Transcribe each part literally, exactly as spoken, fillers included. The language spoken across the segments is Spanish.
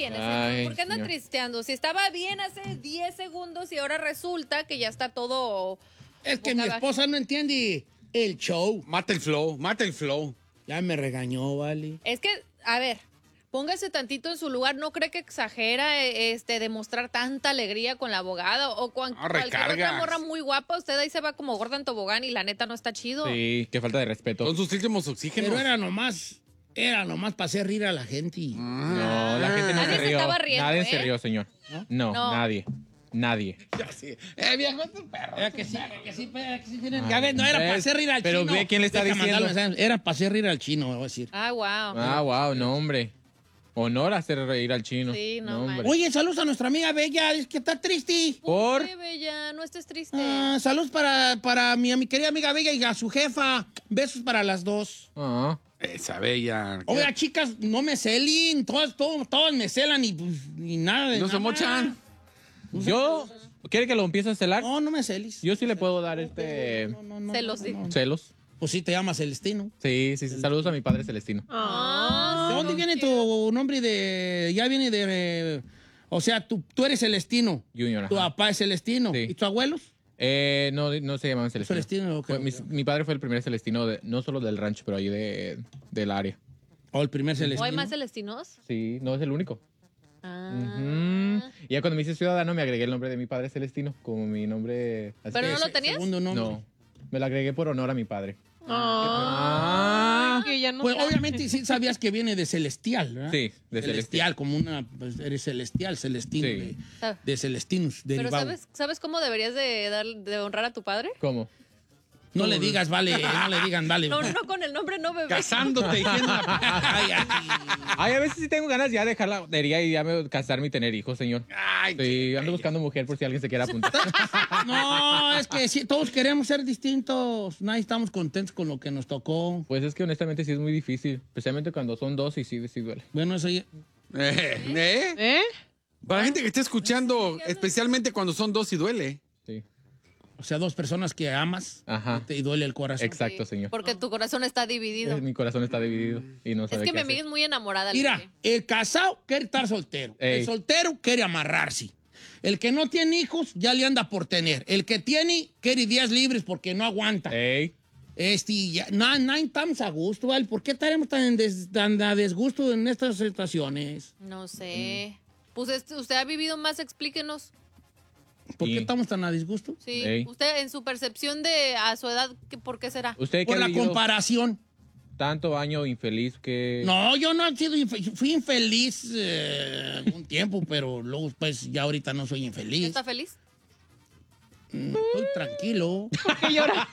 tiene? Ay, ¿Por qué anda señor. tristeando? Si estaba bien hace diez segundos y ahora resulta que ya está todo... Es que boca mi abajo. esposa no entiende el show. Mata el flow, mata el flow. Ya me regañó, vale. Es que, a ver, póngase tantito en su lugar. ¿No cree que exagera eh, este demostrar tanta alegría con la abogada? O con No, cualquier otra recargas. morra muy guapa, usted ahí se va como gorda en tobogán y la neta no está chido. Sí, qué falta de respeto. Son sus últimos oxígenos. Pero era nomás, era nomás para hacer rir a la gente. No, la gente no Nadie se se rió. estaba riendo, Nadie ¿eh? se rió, señor. No, No. nadie. Nadie. Ya, sí. Eh, viejo, es un perro. Era que sí, que sí, que sí tienen- Ay, ya ves, no era para ¿ves? hacer rir al Pero chino. ve quién le está Deja diciendo. mandarle mensajes. Era para hacer rir al chino, voy a decir. Ah, wow. Ah, wow, no, hombre. Honor hacer reír al chino. Sí, no hombre. Oye, saludos a nuestra amiga Bella, es que está triste. ¿Por? ¿Por qué, Bella? No estés triste. Ah, saludos para, para mi, mi querida amiga Bella y a su jefa. Besos para las dos. Ah. Esa bella. Oiga, chicas, no me celen. Todas, todas, todas me celan y, pues, y nada de No se nada. mochan. Yo, ¿quiere que lo empiece a celar? No, no me celis. Yo sí le puedo dar este No, no, no, Celos, no, sí. no, no. celos. Pues sí, te llamas Celestino. Sí, sí, sí. Saludos a mi padre Celestino. Ah, ¿De dónde viene tu nombre de...? Ya viene de... eh, o sea, tú, tú eres Celestino. Junior, Tu ajá. papá es Celestino. Sí. ¿Y tus abuelos? Eh, no, no se llamaban Celestino. Celestino, ok, Fue- ok. mi, mi padre fue el primer Celestino, de, no solo del rancho, pero ahí de, del área. ¿O el primer ¿O Celestino? hay más celestinos? Sí, no es el único. Ah. Ujú. Y ya cuando me hice ciudadano me agregué el nombre de mi padre Celestino como mi nombre. así ¿Pero que- no lo tenías? Segundo nombre. No, me lo agregué por honor a mi padre. Ah, que ya no Pues sabe. obviamente sí sabías que viene de celestial, ¿verdad? Sí, de celestial. Como una... Pues eres celestial, celestino. Sí. De, Ah. de celestinus, ¿Pero derivado. sabes, sabes cómo deberías de, dar, de honrar a tu padre? ¿Cómo? No le digas, vale, no le digan, vale. No, no con el nombre, no, bebé. Casándote y siendo la- Ay, ay. Ay, a veces sí tengo ganas ya de dejar la batería y ya me casarme y tener hijos, señor. Ay, Sí, ando buscando mujer por si alguien se quiere apuntar. No, es que sí, todos queremos ser distintos. Nadie estamos contentos con lo que nos tocó. Pues es que honestamente sí es muy difícil, especialmente cuando son dos y sí, sí duele. Bueno, eso ya... Eh, ¿eh? ¿Eh? Para la gente que esté escuchando, especialmente cuando son dos y duele. Sí. O sea, dos personas que amas Ajá. y duele el corazón. Exacto, señor. Porque tu corazón está dividido. Eh, Mi corazón está dividido y no Es sabe que qué mi hacer. amiga es muy enamorada. Mira, Lili. el casado quiere estar soltero. Ey. El soltero quiere amarrarse. El que no tiene hijos ya le anda por tener. El que tiene quiere días libres porque no aguanta. Ey, Este, ya, no, no estamos a gusto, ¿vale? ¿Por qué estaremos tan, en des- tan a desgusto en estas situaciones? No sé. Pues este, usted ha vivido más, explíquenos. ¿Por Y- qué estamos tan a disgusto? Sí. Ey. Usted, en su percepción de a su edad, ¿qué- ¿por qué será? usted que Por ha la vivido comparación. tanto año infeliz que... No, yo no he sido infe- fui infeliz eh, un tiempo, pero luego pues ya ahorita no soy infeliz. ¿Está feliz? Mm, Estoy tranquilo. Que llora.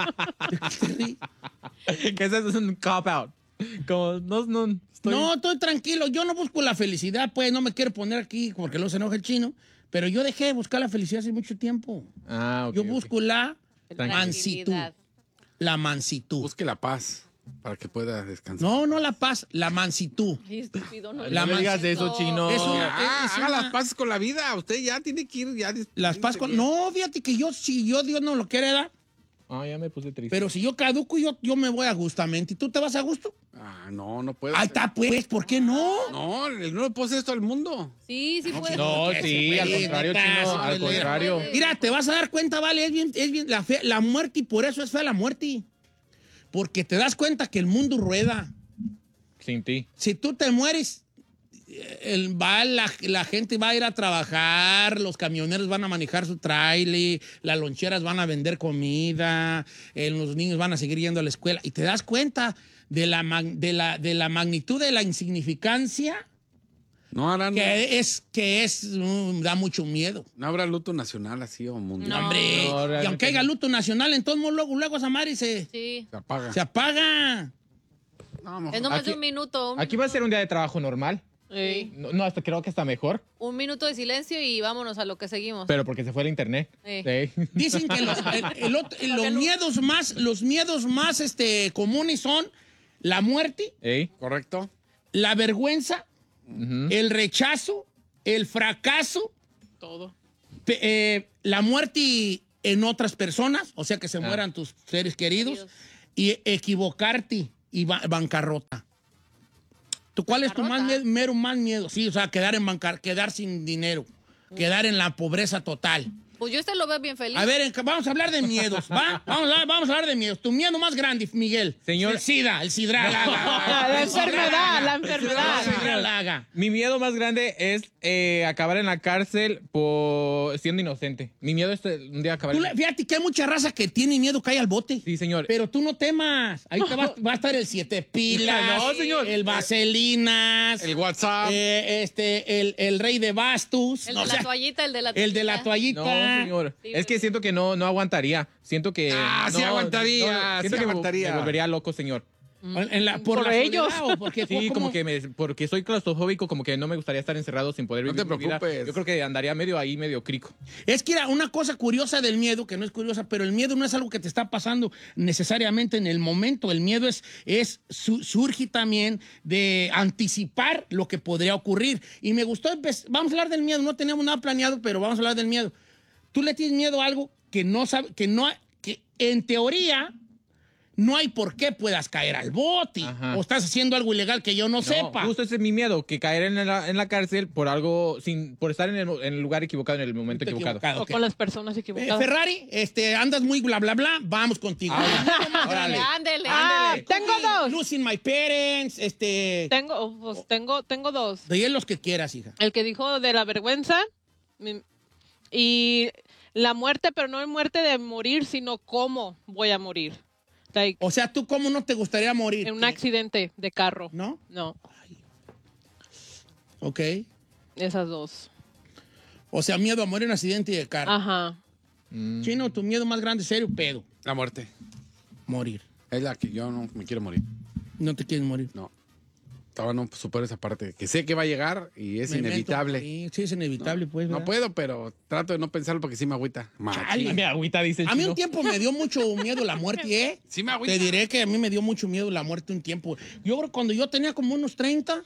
que ese es un cop-out. Como, no, no, estoy... No, estoy tranquilo. Yo no busco la felicidad, pues no me quiero poner aquí porque luego se enoja el chino. Pero yo dejé de buscar la felicidad hace mucho tiempo. Ah, ok, yo ok. busco la Tranquilidad. mansitud. La mansitud. Busque la paz para que pueda descansar. No, no la paz, la mansitud. Ay, estúpido, no. La no me digas mansitud. eso, chino. Es una- Ya, es haga una- las paces con la vida. Usted ya tiene que ir. Ya Las paz con... No, fíjate que yo, si yo Dios no lo quiere dar, Ah, ya me puse triste. pero si yo caduco, yo, yo me voy a gustamente. ¿Y tú te vas a gusto? Ah, no, no puede. Ahí ser. está, pues, ¿por qué no? No, no le puede hacer esto al mundo. Sí, sí puede. No, que sí, se al puede, contrario, neta, chino, se al puede. contrario. Mira, te vas a dar cuenta, vale, es bien, es bien la, fe- la muerte y por eso es fea la muerte. Porque te das cuenta que el mundo rueda. Sin ti. Si tú te mueres, el, va, la, la gente va a ir a trabajar, los camioneros van a manejar su trailer, las loncheras van a vender comida, eh, los niños van a seguir yendo a la escuela. Y te das cuenta de la, mag- de la, de la magnitud de la insignificancia No harán. que es, que es, mm, da mucho miedo. No habrá luto nacional así o mundial. No. Hombre, No, y realmente aunque haya no. luto nacional, entonces luego, luego esa madre se, Sí. Se apaga. se apaga. No, mejor- Es nomás Aquí- de un minuto. Un, Aquí va a ser un día de trabajo normal. Ey. No, no, hasta creo que está mejor, un minuto de silencio y vámonos a lo que seguimos. pero porque se fue el internet. Sí. Sí. Dicen que los, el- el otro- los miedos más, los miedos más este, comunes son la muerte, Ey. ¿Correcto? la vergüenza, Ujú. el rechazo, el fracaso, Todo. pe- eh, la muerte en otras personas, o sea que se Ah. mueran tus seres queridos, Queridos. y equivocarte y ba- bancarrota. ¿Tú cuál es tu más Bancarrota. miedo, mero más miedo? Sí, o sea, quedar en bancar, quedar sin dinero, quedar en la pobreza total. Pues yo este lo veo bien feliz. A ver, en- vamos a hablar de miedos, ¿va? Vamos a, vamos a hablar de miedos. Tu miedo más grande, Miguel. Señor- El SIDA, el SIDRA. La, la enfermedad, la enfermedad. Mi miedo más grande es eh, acabar en la cárcel por siendo inocente. Mi miedo es eh, un día acabar Tú en le- Fíjate que hay mucha raza que tiene miedo que haya al bote. Sí, señor. Pero tú no temas. Ahí te va, va a estar el siete pilas. No, señor. El vaselinas. El WhatsApp. eh, este, el, el rey de bastos. El No, de o la sea, toallita, el de la el de la toallita. toallita. No, señor. Sí, Es que siento que no, no aguantaría. Siento que. Ah, sí no, aguantaría, siento sí que me- aguantaría. me volvería loco, señor. En la- por, Por la ellos. soledad, ¿o porque, Sí, ¿cómo? como que me, porque soy claustrofóbico, como que no me gustaría estar encerrado sin poder No vivir te mi vida. preocupes. Yo creo que andaría medio ahí, medio crico. Es que era una cosa curiosa del miedo, que no es curiosa, pero el miedo no es algo que te está pasando necesariamente en el momento. El miedo es, es su- surge también de anticipar lo que podría ocurrir. Y me gustó, empe- vamos a hablar del miedo, no tenemos nada planeado, pero vamos a hablar del miedo. Tú le tienes miedo a algo que no sabe, que no, que en teoría no hay por qué puedas caer al bote. Ajá. O estás haciendo algo ilegal que yo no, No, sepa. justo ese es mi miedo, que caer en la, en la cárcel por algo, sin, por estar en el, en el lugar equivocado, en el momento Estoy equivocado. equivocado, O ok. con las personas Eh, equivocadas. Ferrari, este, andas muy bla, bla, bla, vamos contigo. Órale. Ándele. Ah, ándele. tengo dos. Losing my parents, este, Tengo, oh, pues, tengo, tengo dos. de los que quieras, hija. El que dijo de la vergüenza mi- y la muerte, pero no es muerte de morir, sino cómo voy a morir. Like, O sea, ¿tú cómo no te gustaría morir? en un accidente de carro. ¿No? No, Ok. esas dos. O sea, miedo a morir en un accidente de carro. Ajá. Chino, tu miedo más grande, serio, pedo. La muerte. Morir. Es la que yo no me quiero morir. No te quieres morir. No. Estaba no supero esa parte. Que sé que va a llegar y es Me invento inevitable. morir. Sí, es inevitable, pues. No ¿verdad? puedo, pero trato de no pensarlo porque sí me agüita. Machín. Chale. Me agüita, dice el A mí chino. un tiempo me dio mucho miedo la muerte, ¿eh? Sí me agüita. Te diré que a mí me dio mucho miedo la muerte un tiempo. Yo creo que cuando yo tenía como unos treinta,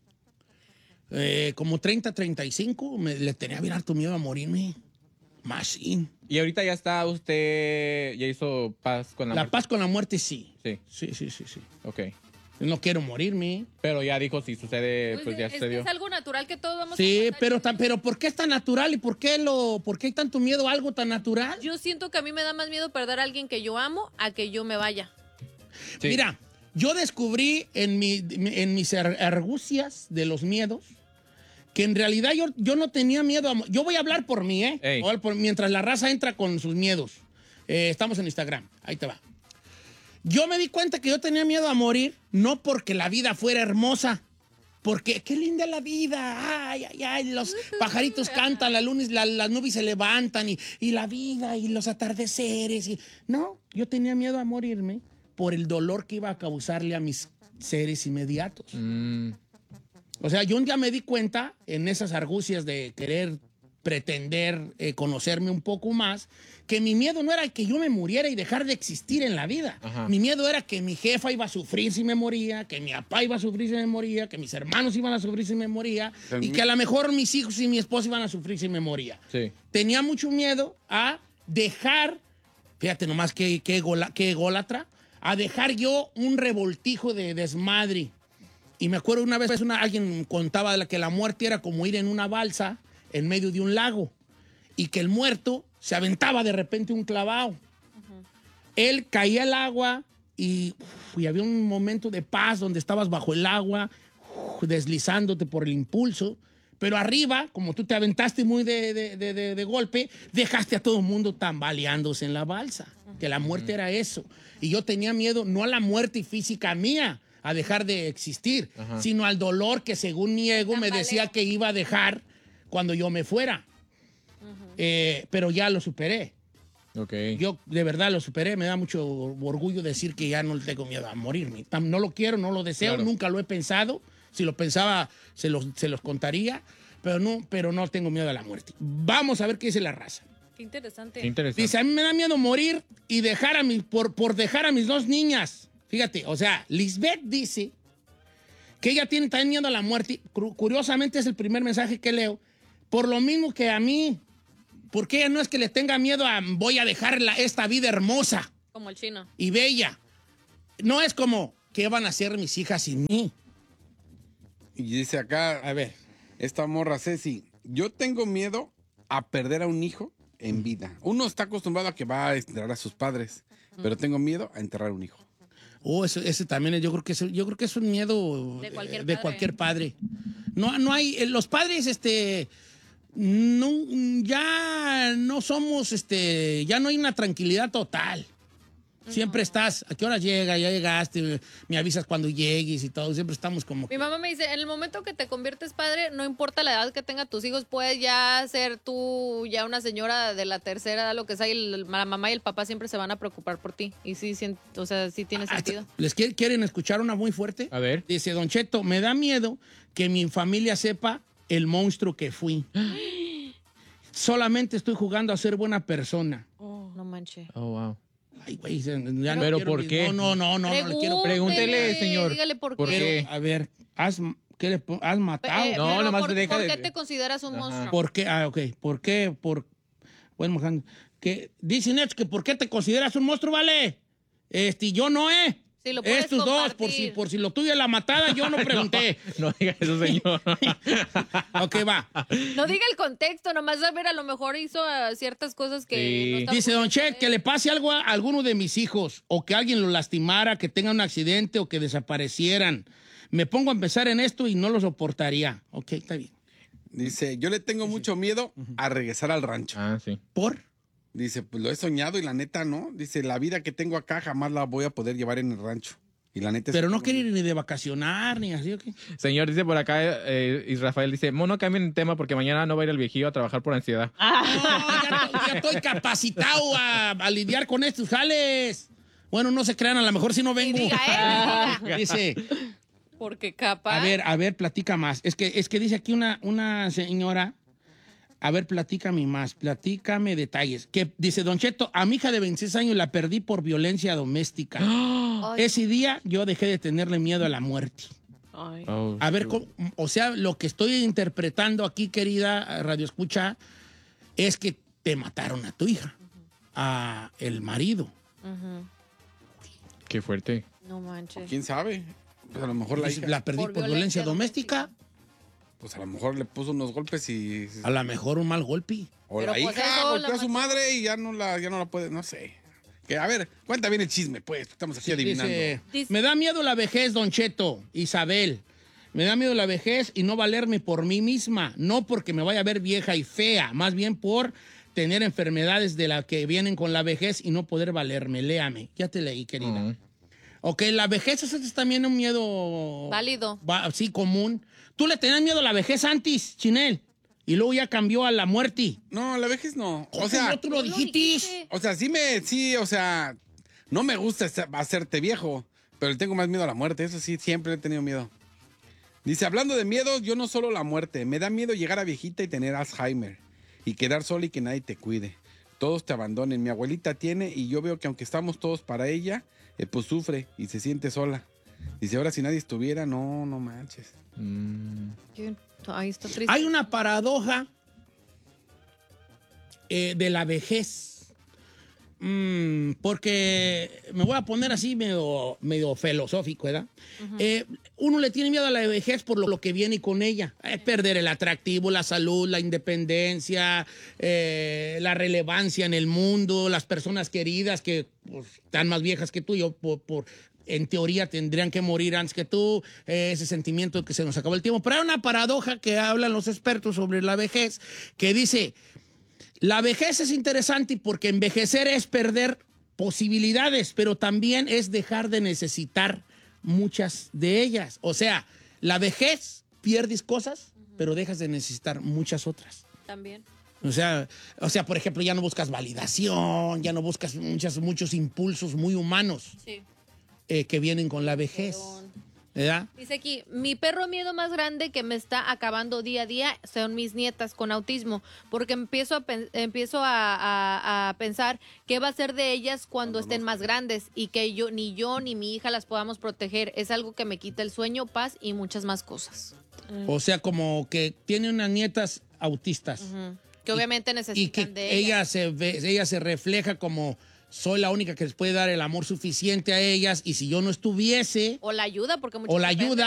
eh, como treinta, treinta y cinco, me, le tenía bien harto miedo a morirme. Machín. Y ahorita ya está usted, ya hizo paz con la, La muerte. paz con la muerte, sí. Sí, Sí, sí, sí, sí. ok. No quiero morirme. Pero ya dijo, si sucede, Pues, pues ya es, que sucedió. es algo natural que todos vamos a Sí, pasar. pero, tan- pero ¿por qué es tan natural y por qué, lo, por qué hay tanto miedo a algo tan natural? Yo siento que a mí me da más miedo perder a alguien que yo amo a que yo me vaya. Sí. Mira, yo descubrí en, mi, en mis ar- argucias de los miedos que en realidad yo, yo no tenía miedo a... mo- Yo voy a hablar por mí, ¿eh? Ey. Voy a hablar por- mientras la raza entra con sus miedos. Eh, estamos en Instagram. Ahí te va. Yo me di cuenta que yo tenía miedo a morir, no porque la vida fuera hermosa, porque qué linda la vida, ay, ay, ay, los pajaritos cantan, la lunes, la- las nubes se levantan y, y la vida y los atardeceres. Y... No, yo tenía miedo a morirme por el dolor que iba a causarle a mis seres inmediatos. Mm, O sea, yo un día me di cuenta en esas argucias de querer pretender eh, conocerme un poco más, que mi miedo no era que yo me muriera y dejar de existir en la vida. Ajá. Mi miedo era que mi jefa iba a sufrir si me moría, que mi papá iba a sufrir si me moría, que mis hermanos iban a sufrir si me moría, El y mi- que a lo mejor mis hijos y mi esposa iban a sufrir si me moría. sí. Tenía mucho miedo a dejar, fíjate nomás qué, qué, gola- qué ególatra, a dejar yo un revoltijo de desmadre. Y me acuerdo una vez una, alguien contaba de la que la muerte era como ir en una balsa en medio de un lago y que el muerto se aventaba de repente un clavado. Él caía al agua y, uf, y había un momento de paz donde estabas bajo el agua, uf, deslizándote por el impulso. Pero arriba, como tú te aventaste muy de, de- de- de- de golpe, dejaste a todo el mundo tambaleándose en la balsa. Que la muerte era eso. Y yo tenía miedo no a la muerte física mía, a dejar de existir, Ajá. sino al dolor que según mi ego me Tambaleo. decía que iba a dejar cuando yo me fuera. Eh, pero ya lo superé. Ok. Yo de verdad lo superé. Me da mucho orgullo decir que ya no le tengo miedo a morirme. Tam- No lo quiero, no lo deseo, Claro. nunca lo he pensado. Si lo pensaba, se los, se los contaría. Pero no, pero no tengo miedo a la muerte. Vamos a ver qué dice la raza. Qué interesante. Qué interesante. Dice, a mí me da miedo morir y dejar a mi, por, por dejar a mis dos niñas. Fíjate, o sea, Lisbeth dice que ella tiene también miedo a la muerte. Cu- Curiosamente es el primer mensaje que leo. Por lo mismo que a mí. Porque ella no es que le tenga miedo a voy a dejar la- esta vida hermosa Como el chino. y bella. No es como, ¿qué van a hacer mis hijas sin mí? Y dice acá, A ver. esta morra Ceci, yo tengo miedo a perder a un hijo en vida. Uno está acostumbrado a que va a enterrar a sus padres, pero tengo miedo a enterrar a un hijo. Oh, ese, ese también, es- yo creo que es, yo creo que es un miedo De cualquier eh, de padre. cualquier padre. No, no hay, eh, los padres, este, no, ya no somos, este, ya no hay una tranquilidad total. Siempre estás, ¿a qué hora llega? Ya llegaste, me avisas cuando llegues y todo. Siempre estamos como... Mi mamá me dice, en el momento que te conviertes padre, no importa la edad que tengan tus hijos, puedes ya ser tú ya una señora de la tercera edad, lo que sea, y el- la mamá y el papá siempre se van a preocupar por ti. Y sí, sí, o sea, sí tiene Ah, sentido. ¿Les quiere- quieren escuchar una muy fuerte? A ver. Dice, Don Cheto, me da miedo que mi familia sepa el monstruo que fui. Solamente estoy jugando a ser buena persona. No manches. Oh, wow. Ay, güey, ya no ¿Pero quiero por ni- qué? No, no, no, no, no le quiero. Pregúntele, señor. Dígale por, ¿Por qué. qué? A ver, ¿has, ¿qué le pon- has matado? Eh, No, pero nomás ¿por, deja ¿por de- qué te consideras un Ajá. monstruo? ¿Por qué? Ah, ok. ¿Por qué? Por... Bueno, Mojan, que dicen ellos que ¿por qué te consideras un monstruo, vale? Este, yo no, ¿eh? Sí, lo puedes Estos dos, por compartir. si, por si lo tuyo es la matada, yo no pregunté. No diga eso, señor. Ok, va. No diga el contexto, nomás a ver, a lo mejor hizo eh, ciertas cosas que Sí. no estaban Dice Don correctas, Che, ¿eh? que le pase algo a alguno de mis hijos, o que alguien lo lastimara, que tenga un accidente o que desaparecieran. Me pongo a pensar en esto y no lo soportaría. Ok, está bien. Dice, yo le tengo mucho miedo a regresar al rancho. Ah, sí. ¿Por? Dice, pues lo he soñado y la neta no. Dice, la vida que tengo acá jamás la voy a poder llevar en el rancho. Y la neta es Pero que no quiere ir ni de vacacionar, ni así, ¿ok? Señor, dice por acá, eh, Israel dice, mono, cambien de tema porque mañana no va a ir el viejillo a trabajar por ansiedad. No, ya, ya estoy capacitado a, a lidiar con estos jales. Bueno, no se crean, a lo mejor si no vengo. diga él, diga. Dice, Porque capaz. a ver, a ver, platica más. Es que, es que dice aquí una, una señora, a ver, platícame más, platícame detalles. Que dice, Don Cheto, a mi hija de veintiséis años la perdí por violencia doméstica. Ay, Ese día yo dejé de tenerle miedo a la muerte. Ay. Oh, A ver, ¿cómo- o sea, lo que estoy interpretando aquí, querida Radio Escucha, es que te mataron a tu hija, a el marido. ujú. qué fuerte. No manches. ¿Quién sabe? Pues a lo mejor la Dice, hija, la perdí por, Por violencia, violencia doméstica. pues a lo mejor le puso unos golpes y... A lo mejor un mal golpe. O Pero la pues hija eso golpeó la a su mató. madre y ya no la, ya no la puede, no sé. Que, a ver, cuenta bien el chisme, pues. Estamos aquí adivinando. Dice, Dice- me da miedo la vejez, Don Cheto, Isabel. Me da miedo la vejez y no valerme por mí misma. No porque me vaya a ver vieja y fea, más bien por tener enfermedades de las que vienen con la vejez y no poder valerme. Léame. Ya te leí, querida. Mm. Ok, la vejez ese es también un miedo... Válido. va- sí, común. ¿Tú le tenías miedo a la vejez antes, Chinel? Y luego ya cambió a la muerte. No, la vejez no. O ¿Cómo sea, no tú lo Tú lo dijiste? dijiste. o sea, sí me, sí, o sea, no me gusta ser- hacerte viejo, pero le tengo más miedo a la muerte. Eso sí, siempre he tenido miedo. Dice, hablando de miedo, yo no solo la muerte, me da miedo llegar a viejita y tener Alzheimer y quedar sola y que nadie te cuide. Todos te abandonen. Mi abuelita tiene y yo veo que aunque estamos todos para ella, eh, pues sufre y se siente sola. Dice, ahora si nadie estuviera, no, no manches. Mm. Ahí está triste. Hay una paradoja eh, de la vejez. Mm, porque me voy a poner así medio, medio filosófico, ¿verdad? Eh, uno le tiene miedo a la vejez por lo, lo que viene con ella. Eh, perder el atractivo, la salud, la independencia, eh, la relevancia en el mundo, las personas queridas que pues, están más viejas que tú. Yo, por, por- en teoría tendrían que morir antes que tú, eh, ese sentimiento de que se nos acabó el tiempo. Pero hay una paradoja que hablan los expertos sobre la vejez, que dice, la vejez es interesante porque envejecer es perder posibilidades, pero también es dejar de necesitar muchas de ellas. O sea, la vejez pierdes cosas, pero dejas de necesitar muchas otras. También. O sea, o sea, por ejemplo, ya no buscas validación, ya no buscas muchas, muchos impulsos muy humanos Sí. eh, que vienen con la vejez. Perdón. ¿Verdad? Dice aquí, mi perro miedo más grande que me está acabando día a día son mis nietas con autismo, porque empiezo a, pen- empiezo a, a- a pensar qué va a ser de ellas cuando estén más grandes y que yo ni yo ni mi hija las podamos proteger. Es algo que me quita el sueño, paz y muchas más cosas. O sea, como que tiene unas nietas autistas. Ujú. Que obviamente Y necesitan que de ella ellas. se ve, ella se refleja como soy la única que les puede dar el amor suficiente a ellas y si yo no estuviese O la ayuda, porque muchas o la dependen ayuda